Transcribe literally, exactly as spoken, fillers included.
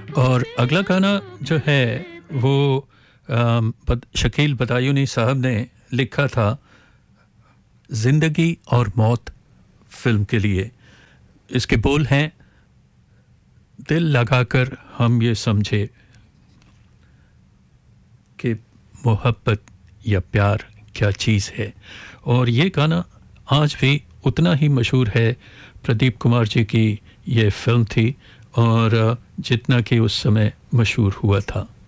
और अगला गाना जो है वो अम, बद, शकील बदायूनी साहब ने लिखा था जिंदगी और मौत फिल्म के लिए। इसके बोल हैं, दिल लगाकर हम ये समझे कि मोहब्बत या प्यार क्या चीज़ है। और ये गाना आज भी उतना ही मशहूर है। प्रदीप कुमार जी की ये फिल्म थी और जितना कि उस समय मशहूर हुआ था।